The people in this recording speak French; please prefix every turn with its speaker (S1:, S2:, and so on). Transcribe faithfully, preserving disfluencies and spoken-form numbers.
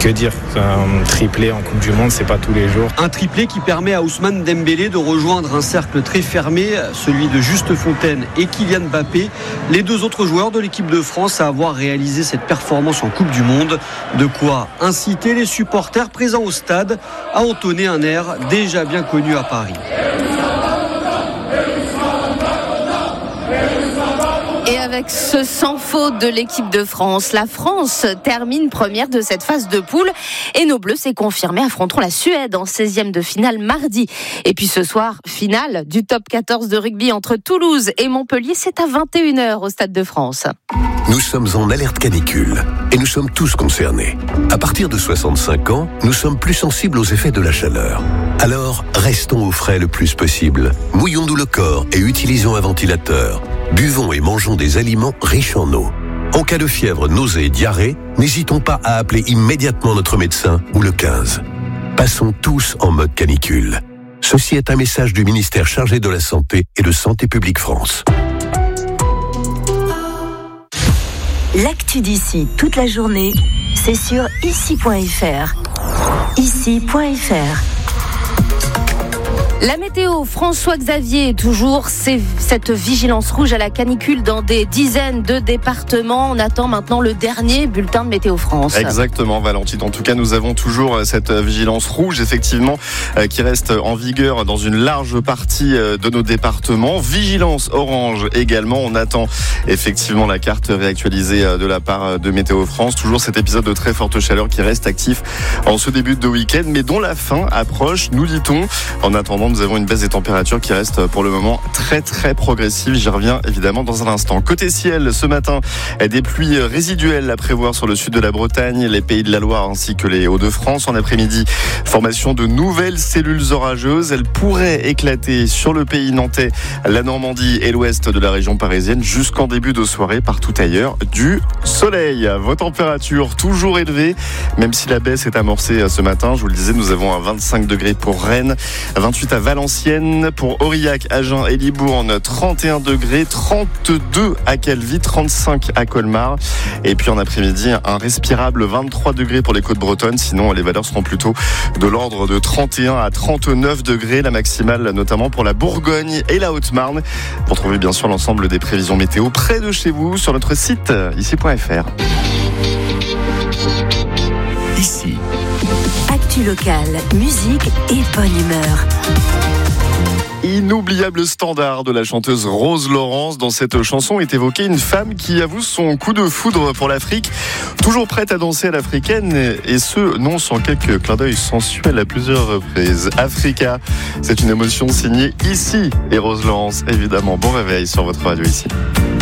S1: Que dire, un triplé en Coupe du Monde, c'est pas tous les jours.
S2: Un triplé qui permet à Ousmane Dembélé de rejoindre un cercle très fermé, celui de Juste Fontaine et Kylian Mbappé, les deux autres joueurs de l'équipe de France à avoir réalisé cette performance en Coupe du Monde. De quoi inciter les supporters présents au stade à entonner un air déjà bien connu à Paris.
S3: Et avec ce sans faute de l'équipe de France, la France termine première de cette phase de poule. Et nos Bleus, c'est confirmé, affronteront la Suède en seizième de finale mardi. Et puis ce soir, finale du top quatorze de rugby entre Toulouse et Montpellier. C'est à vingt et une heures au Stade de France.
S4: Nous sommes en alerte canicule et nous sommes tous concernés. À partir de soixante-cinq ans, nous sommes plus sensibles aux effets de la chaleur. Alors, restons au frais le plus possible. Mouillons-nous le corps et utilisons un ventilateur. Buvons et mangeons des aliments riches en eau. En cas de fièvre, nausée et diarrhée, n'hésitons pas à appeler immédiatement notre médecin ou le quinze. Passons tous en mode canicule. Ceci est un message du ministère chargé de la Santé et de Santé publique France.
S5: L'actu d'ici toute la journée, c'est sur ici point f r. ici point f r.
S3: La météo, François Xavier, toujours c'est cette vigilance rouge à la canicule dans des dizaines de départements. On attend maintenant le dernier bulletin de Météo France.
S6: Exactement, Valentine. En tout cas, nous avons toujours cette vigilance rouge, effectivement, qui reste en vigueur dans une large partie de nos départements. Vigilance orange également. On attend effectivement la carte réactualisée de la part de Météo France. Toujours cet épisode de très forte chaleur qui reste actif en ce début de week-end, mais dont la fin approche, nous dit-on. En attendant, nous avons une baisse des températures qui reste pour le moment très très progressive. J'y reviens évidemment dans un instant. Côté ciel, ce matin, des pluies résiduelles à prévoir sur le sud de la Bretagne, les Pays de la Loire ainsi que les Hauts-de-France. En après-midi, formation de nouvelles cellules orageuses. Elles pourraient éclater sur le pays nantais, la Normandie et l'ouest de la région parisienne jusqu'en début de soirée. Partout ailleurs, du soleil. Vos températures toujours élevées, même si la baisse est amorcée ce matin. Je vous le disais, nous avons un vingt-cinq degrés pour Rennes, vingt-huit à Valenciennes, pour Aurillac, Agen et Libourne, trente et un degrés, trente-deux à Calvi, trente-cinq à Colmar. Et puis en après-midi, un respirable vingt-trois degrés pour les côtes bretonnes. Sinon, les valeurs seront plutôt de l'ordre de trente et un à trente-neuf degrés, la maximale notamment pour la Bourgogne et la Haute-Marne. Vous retrouvez bien sûr l'ensemble des prévisions météo près de chez vous sur notre site ici point f r.
S4: Ici.
S5: Actu locale, musique et bonne humeur.
S6: Inoubliable standard de la chanteuse Rose Laurence. Dans cette chanson est évoquée une femme qui avoue son coup de foudre pour l'Afrique, toujours prête à danser à l'africaine, et ce, non sans quelques clins d'œil sensuels à plusieurs reprises. Africa, c'est une émotion signée Ici et Rose Laurence, évidemment. Bon réveil sur votre radio Ici.